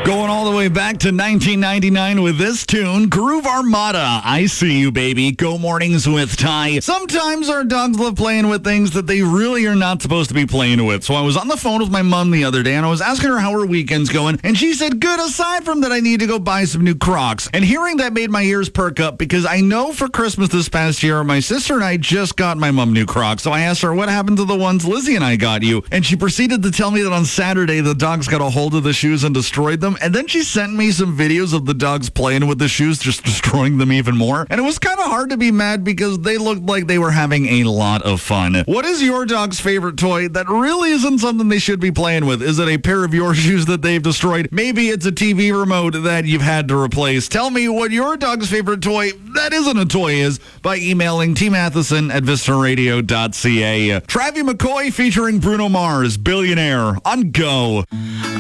Going all the way back to 1999 with this tune, Groove Armada. I see you, baby. Go mornings with Ty. Sometimes our dogs love playing with things that they really are not supposed to be playing with. So I was on the phone with my mom the other day, and I was asking her how her weekend's going, and she said, good, aside from that, I need to go buy some new Crocs. And hearing that made my ears perk up, because I know for Christmas this past year, my sister and I just got my mom new Crocs. So I asked her, what happened to the ones Lizzie and I got you? And she proceeded to tell me that on Saturday, the dogs got a hold of the shoes and destroyed them. And then she sent me some videos of the dogs playing with the shoes, just destroying them even more. And it was kind of hard to be mad because they looked like they were having a lot of fun. What is your dog's favorite toy that really isn't something they should be playing with? Is it a pair of your shoes that they've destroyed? Maybe it's a TV remote that you've had to replace. Tell me what your dog's favorite toy that isn't a toy is by emailing tmatheson@vistaradio.ca. Travie McCoy featuring Bruno Mars, Billionaire, on Go.